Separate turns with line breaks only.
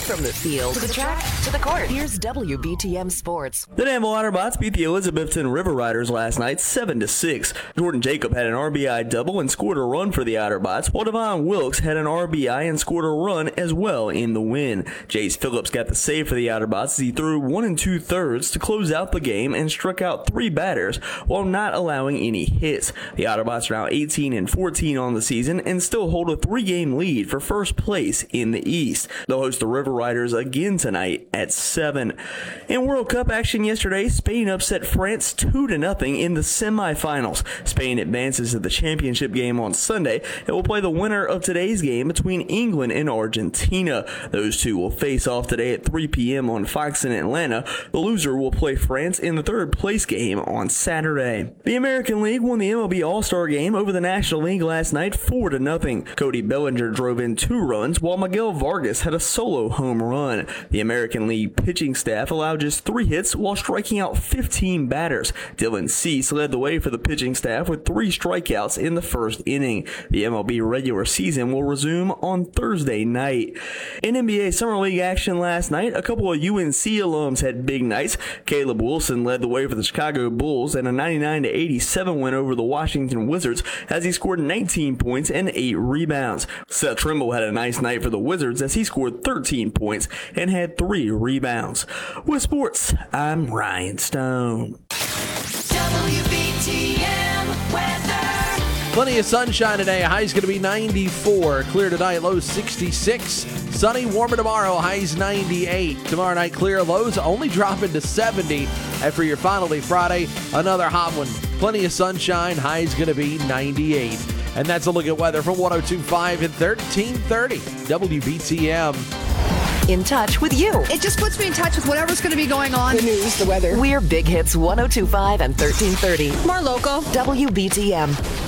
From the field to the track to the court, here's WBTM Sports.
The Danville Otterbots beat the Elizabethton River Riders last night 7-6. Jordan Jacob had an RBI double and scored a run for the Otterbots, while Devon Wilkes had an RBI and scored a run as well in the win. Jace Phillips got the save for the Otterbots as he threw 1 2/3 to close out the game and struck out 3 batters while not allowing any hits. The Otterbots are now 18-14 on the season and still hold a 3-game lead for first place in the East. They'll host the River Riders again tonight at 7. In World Cup action yesterday, Spain upset France 2-0 in the semifinals. Spain advances to the championship game on Sunday and will play the winner of today's game between England and Argentina. Those two will face off today at 3 p.m. on Fox in Atlanta. The loser will play France in the third-place game on Saturday. The American League won the MLB All-Star Game over the National League last night 4-0. Cody Bellinger drove in 2 runs, while Miguel Vargas had a solo home run. The American League pitching staff allowed just 3 hits while striking out 15 batters. Dylan Cease led the way for the pitching staff with 3 strikeouts in the first inning. The MLB regular season will resume on Thursday night. In NBA Summer League action last night, a couple of UNC alums had big nights. Caleb Wilson led the way for the Chicago Bulls in a 99-87 win over the Washington Wizards as he scored 19 points and 8 rebounds. Seth Trimble had a nice night for the Wizards as he scored 13 points and had 3 rebounds. With sports, I'm Ryan Stone.
WBTM weather.
Plenty of sunshine today. High's going to be 94. Clear tonight, low 66. Sunny, warmer tomorrow, highs 98. Tomorrow night, clear, lows only dropping to 70. And for your final day Friday, another hot one. Plenty of sunshine. High's going to be 98. And that's a look at weather from 102.5 and 1330 WBTM.
In touch with you.
It just puts me in touch with whatever's going to be going on.
The news, the weather. We're Big Hits 102.5 and 1330.
More local.
WBTM.